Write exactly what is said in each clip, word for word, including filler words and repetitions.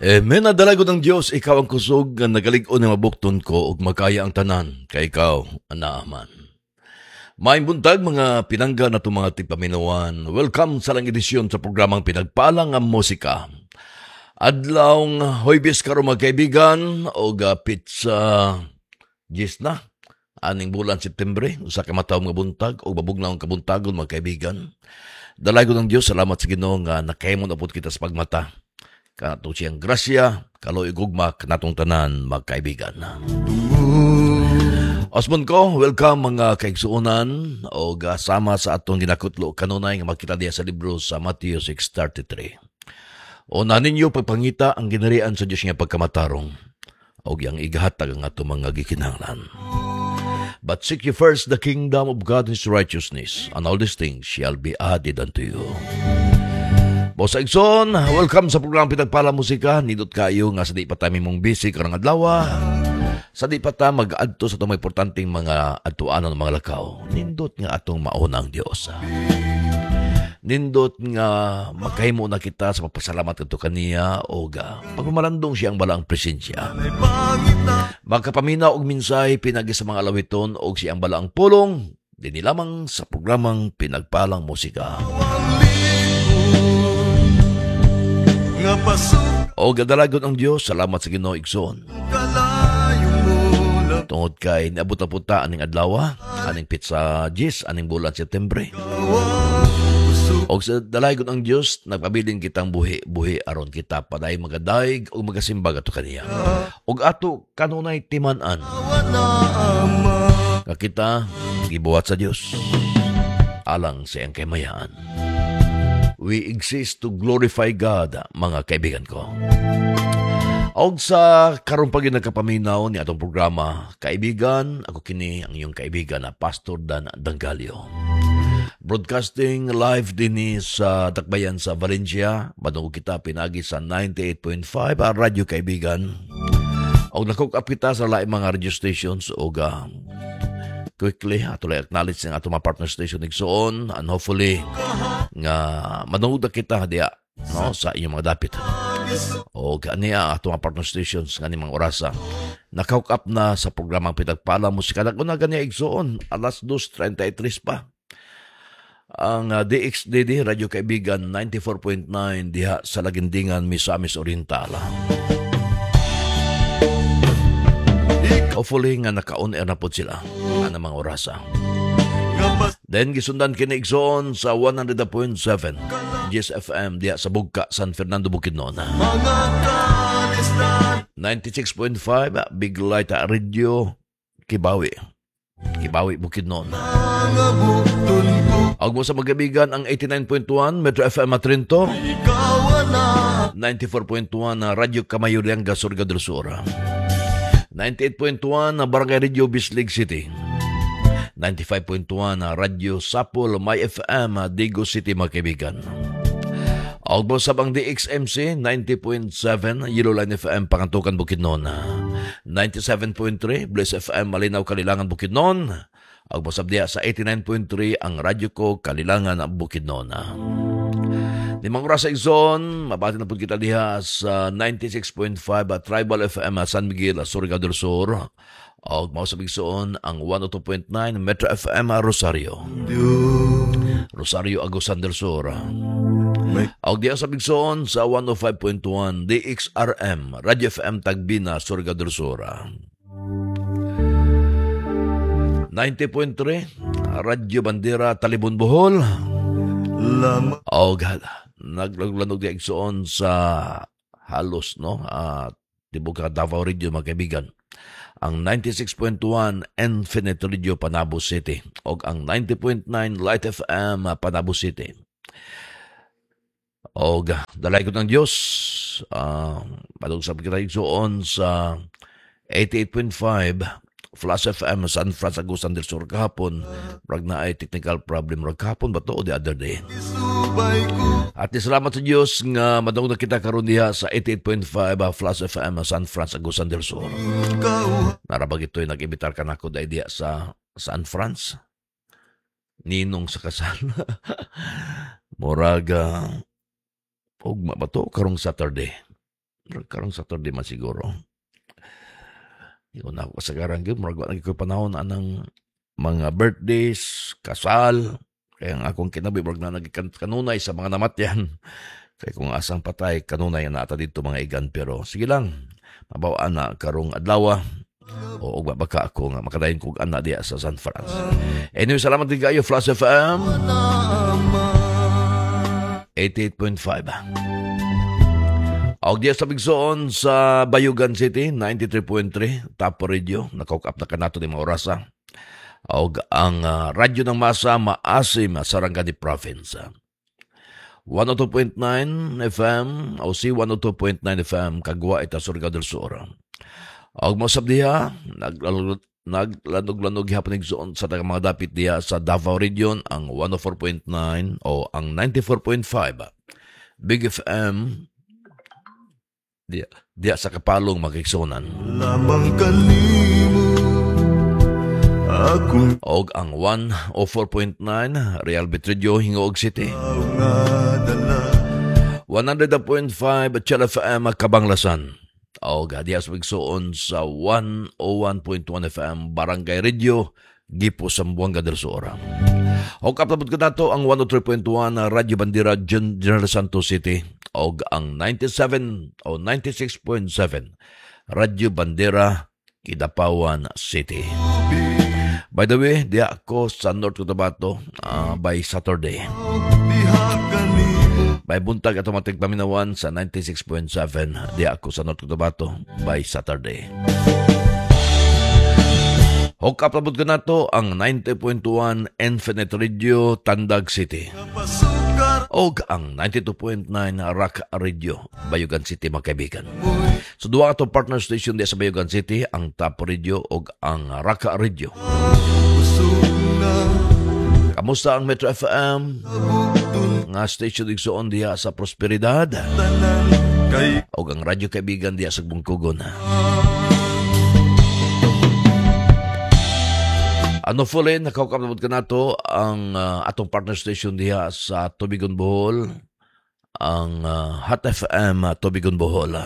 Eh, may nadalago ng Diyos, ikaw ang kusog nga nagalig-on nga mabukton ko ug makaya ang tanan, kay ikaw, anaaman. Maayong buntag mga pinangga na itong mga tipaminawan. Welcome sa lang edisyon sa programang Pinagpalang ang Musika. Adlawng Huwebes karon mga kaibigan o gapit sa gis na. Aning bulan Septembre, usa ka mataw nga buntag o babugnaw kabuntagon mga kaibigan. Dalago ng Diyos, salamat sa Ginoo nga nakahimo na pud kita sa pagmata. Kanato siyang grasya, kaloy gugma kanatong tanan magkaibigan. Osmond ko, welcome mga kaigsuunan o gasama sa atong ginakutlo kanunay nga makita diya sa libro sa Matthew six thirty-three. O na ninyo pagpangita ang ginarian sa Diyos nga pagkamatarong o yang igahatag ang atong mga gikinahanglan. But seek ye first the kingdom of God and His righteousness, and all these things shall be added unto you. Boss Igson, welcome sa program Pinagpala Musika. Nindot kayo nga sa di pa tayo mong busy karang adlaw. Sa di pa ta mag-adto sa itong mga importanteng mga adtuanan ng mga lakaw. Nindot nga atong mauna ang Diyos. Nindot nga magkahimo na kita sa papasalamat ito kaniya o ga pagmamalandong siyang balang presensya. Magkapaminaw og minsay pinagi sa mga alawiton o siyang balang pulong. Dini lamang sa programang Pinagpalang Musika. O gadalagon ang Diyos, salamat sa Ginoo Igsoon. Tungod kay niabot na punta aning adlaw, aning pizza gis, aning bulan Setyembre. O sa dalagon ang Diyos, nagpabilin kitang buhi-buhi aron kita paday magadaig o magasimbag ato kaniya. O ato kanunay timanan. Nga kita, gibuhat sa Diyos. Alang sa iyang kaymayan. We exist to glorify God, mga kaibigan ko. Og sa karon pag nagkapaminaw ni atong programa, kaibigan, ako kini ang iyong kaibigan na Pastor Dan Dangalio. Broadcasting live din sa Takbayan sa Valencia, badong kita pinagi sa ninety-eight point five ang radyo kaibigan. Og nakukap kita sa laing mga radio stations og uh, quickly ato lang acknowledge ng ato mga partner station igsoon and hopefully nga manood kita diya no sa inyong mga dapit. O kaniya ato mga partner stations nga ni mga orasa nakahook up na sa programang Pinagpala Musika. Naguna ganiya igsoon alas two thirty-three pa ang uh, D X D D Radio Kaibigan ninety-four point nine diha sa Lagindingan, Misamis Oriental. Hopefully nga naka-on-air na po sila ang mga orasa. Then gisundan kini igsoon sa one hundred point seven G S F M diya sa Bugka, San Fernando, Bukidnon. ninety-six point five Big Light Radio Kibawi. Kibawi, Bukidnon. Ang mo sa magabigan ang eighty-nine point one Metro F M Matrinto. ninety-four point one Radio Kamayurianga, Surigao del Sur. ninety-eight point one Barangay Radio Bislig City. ninety-five point one Radio Sapol My F M Digo City, mga kaibigan. Albo sa bang D X M C ninety point seven Yellow Line F M Pangantukan, Bukidnon. ninety-seven point three Bliss F M Malinaw, Kalilangan, Bukidnon. Albo sa diya sa eighty-nine point three ang radyo ko Kalilangan, Bukidnon. Limang oras sa Igsoon, mabati na po kita diha sa ninety-six point five Tribal F M San Miguel, Surigao del Sur. O mao sa Igsoon ang one oh two point nine Metro F M Rosario. Rosario, Agusan del Sur. O diha sa Igsoon sa one oh five point one D X R M Radio F M Tagbina, Surigao del Sur. ninety point three Radio Bandera Talibon, Bohol. O gala naglaglanog di igsoon sa halos no uh, tibok ka Davao Radio, mga kaibigan. Ang ninety-six point one Infinite Radio Panabo City o ang ninety point nine Light F M Panabo City. O dalay ko ng Diyos uh, padong sa kita igsoon sa eighty-eight point five Flash F M San Francisco, Agusan del Sur kahapon. Prag na ay technical problem ro kahapon ba to o the other day. At salamat sa Diyos nga madong na kita karon diha sa eighty-eight point five Flash F M San Francisco, Agusan del Sur. Narabag ito'y nag-ibitar ka na ako dahil diha sa San France. Ninong sa kasal. Moraga ugma ba to karong Saturday. karong Saturday man siguro. Hindi ko na ako kasagaran yun. Maragwa lagi ko panahon anang mga birthdays, kasal. Kaya ang akong kinabi, marag na nagkanunay sa mga namatyan. Kaya kung asang patay, kanunay na ata dito mga igan. Pero sige lang, mabawaan na karong adlaw. O ugba baka ako nga makadayon kong anak diya sa San Franz. Anyway, salamat din kayo, Flash F M eighty-eight point five. Og diya sa bigsoon sa Bayugan City, ninety-three point three, Top Radio. Nakaukap na ka nato ni mga orasa. Og ang uh, radyo ng masa maasim sa Sarangani Province. one oh two point nine F M o si one oh two point nine F M Kagwa ita Surigao del Sur. Og mo sab diha naglanog-lanog hapon igsoon sa mga dapit diha sa Davao Region ang one oh four point nine o ang ninety-four point five Big F M diha, diha sa Kapalong Magigsonan. Lamang kalimo ako. Og ang one oh four point nine Real Betridio Hingoog City. one hundred point five Chel F M Kabanglasan. O diya sa bigsoon sa one oh one point one F M Barangay Radio Gipo Sambuanga del Sur. O kapabot ko nato ang one oh three point one Radyo Bandera General Santos City o ang ninety-seven o ninety-six point seven Radyo Bandera Kidapawan City. By the way, diya ako sa North Cotabato uh, by Saturday. By buntag automatic paminawan sa ninety-six point seven. Di ako sa North Cotabato by Saturday. Hok upload ko na to ang ninety point one Infinite Radio Tandag City. O ang ninety-two point nine Rock Radio Bayugan City mga kaibigan. So duwa ka to partner station di sa Bayugan City, ang Top Radio o ang Rock Radio. Kamusta ang Metro F M? Nga station igsoon diya sa Prosperidad. O ang radyo kaibigan diya sa Bungkugon. Ano fully, nakakapabot ka na to ang uh, atong partner station diya sa Tubigon Bohol, ang uh, Hot F M uh, Tubigon Bohol.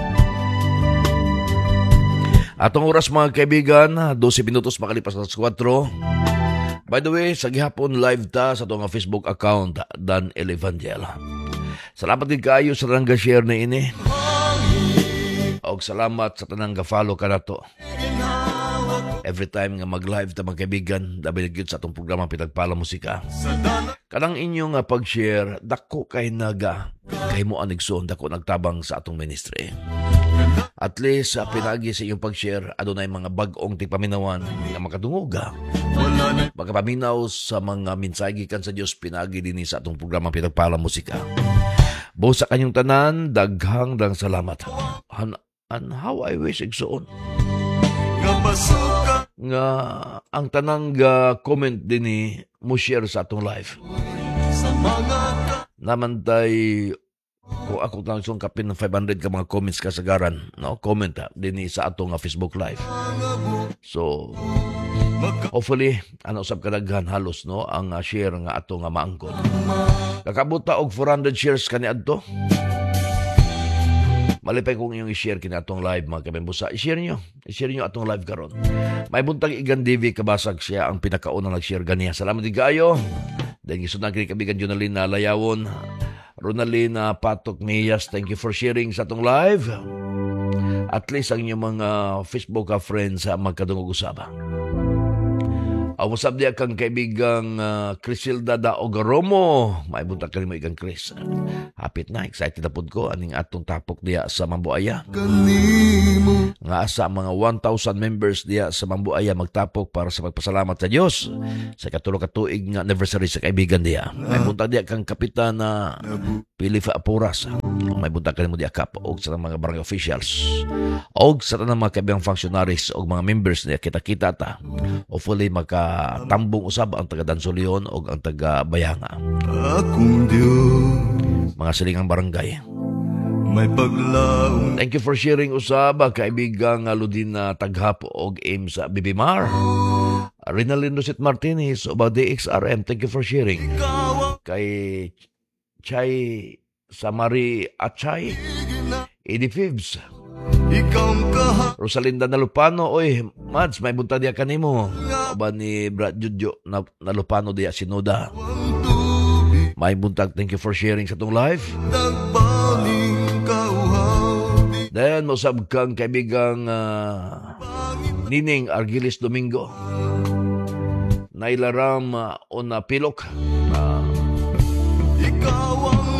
Atong oras mga kaibigan, twelve minutos makalipas sa four. By the way, sa gihapon live ta sa itong Facebook account, Dan El Evangel. Salamat din kayo sa tanang share na ini. O salamat sa tanang follow ka na to. Every time nga mag-live ta mga kaibigan, dabilig yun sa itong programa Pinagpala Musika. Kanang inyong uh, pag-share, dako kay naga, kay mo anigson, dako nagtabang sa atong ministry. At least, uh, pinagi sa iyong pag-share, adunay mga bag-ong tigpaminawan na makadungoga. Magkapaminaw sa mga minsagi kan sa Diyos, pinagi din sa atong programa Pinagpala Musika. Busa kanyong tanan, daghang dang salamat. And, and how I wish igsoon. Nga ang tanang uh, comment din ni mo share sa atong live. Naman tay kung ako lang isang kapin ng five hundred ka mga comments kasagaran, no? Comment ha, din sa atong uh, Facebook live. So hopefully ano usab kadaghan halos no ang uh, share nga atong uh, maangkon. Kakabuta og four hundred shares kaniadto. Malipay kung inyong i-share kina atong live mga kabembusa. I-share nyo. I-share nyo atong live karon. May buntang Igan D V kabasag siya ang pinakaunang nag-share ganiya. Salamat din kayo. Dahil gisunang kini kabigan Jonalyn na Layawon. Ronaldin na Patok Miyas. Thank you for sharing sa atong live. At least ang inyong mga Facebook uh, friends uh, magkadungog usaba. Ang usab diya kang kaibigang uh, Crisilda da Ogaromo. May buntang kanimo igang Chris. Hapit na, excited na po ko aning atong tapok diya sa Mambuaya. Nga asa mga one thousand members diya sa Mambuaya magtapok para sa pagpasalamat sa Diyos sa katulo katuig nga anniversary sa kaibigan diya. May buntang diya kang kapitan na Pilifa Apuras. May buntang kanimo diya kap og sa mga barangay officials. Og sa tanang mga kaibigang functionaries og mga members diya kita-kita ta. Hopefully maka tambong usab ang taga Dansoleon o ang taga Bayanga. Akong Diyos. Mga silingang barangay. May paglaong. Thank you for sharing usab kaibigang Ludin na Taghap og aim sa Bibimar. Rinalyn Roset Martinez o D X R M. Thank you for sharing. Kay Chay Samari Achay. Eddie Fibs, ikaw ang kaha Rosalinda Nalupano, oy, Mads, may bunta diya kanimo. Aba ni Brad Judyo na, Nalupano diya Sinoda. ang tubig May buntag, thank you for sharing sa tong live. nagbaling kauhaw di Then, mausab kang kaibigang ah, Nining Argilis Domingo. Nailaram uh, Ona Pilok. Uh, ikaw ang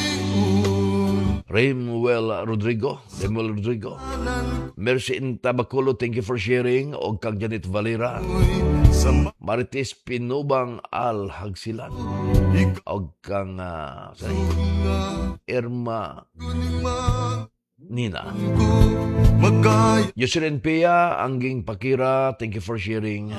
liun Ramuel Rodrigo. Ramuel Rodrigo. Mercy in Tabaculo, thank you for sharing. O kang Janet Valera. sa Marites Pinubang Al Hagsilan. ikaw O kang uh, sorry, Irma Nina. magkayama Yoselin Pia, Angging Pakira, thank you for sharing.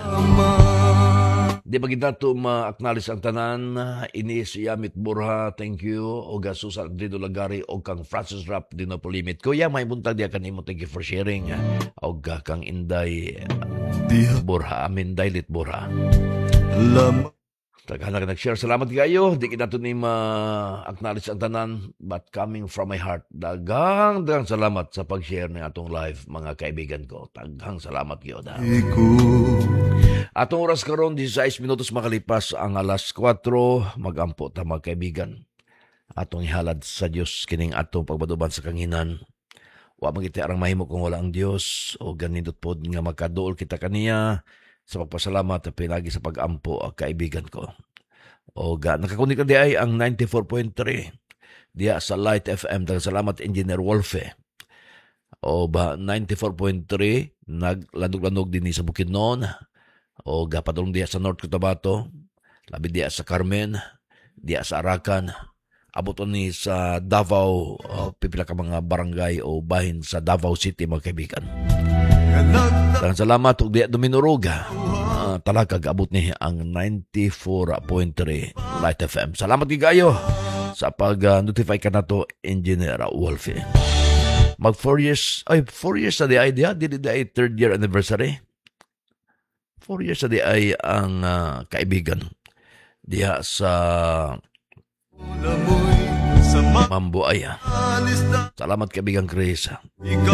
Di ba kita to ma-acknowledge ang tanan, Inis Yamit Burha, thank you. O Susan Andrino Lagari, o kang Francis Rapp, Dino Polimit. Kuya, may buntag diya kanimo, thank you for sharing. O kang Inday di Burha, amin Dailit Burha. lamang Taghanap ka nag-share. Salamat kayo. Di kita to ni ma-acknowledge ang tanan, but coming from my heart. Dagang, dagang salamat sa pag-share ng atong live, mga kaibigan ko. Dagang salamat kayo. ko Atong oras karon sixteen minutos makalipas ang alas kwatro, magampo ta mga kaibigan. Atong ihalad sa Dios kining atong pagbaduban sa kanginan. Wa magiti arang mahimo kung wala ang Dios o ganindot pod nga makaduol kita kaniya sa pagpasalamat at pinagi sa pagampo ang kaibigan ko. O ga nakakunik ka di ay ang ninety-four point three diya sa Light F M. Daghang salamat Engineer Wolfe. O ba ninety-four point three naglandog-landog din sa Bukidnon. O gapadulong diya sa North Cotabato, labi diya sa Carmen, diya sa Arakan, abot ni sa Davao, o pipila ka mga barangay o bahin sa Davao City mga kaibigan. Daghang salamat ug diya Duminuruga, uh, talakag abot ni ang ninety-four point three Light F M. Salamat kayo sa pag-notify ka na to, Engineer Wolfe. Mag four years, ay four years na di ay diya, di di ay third year anniversary. Four years na di ay ang uh, kaibigan diya sa lamoy sa Mambuaya. maalis na Salamat kaibigan Chris. ikaw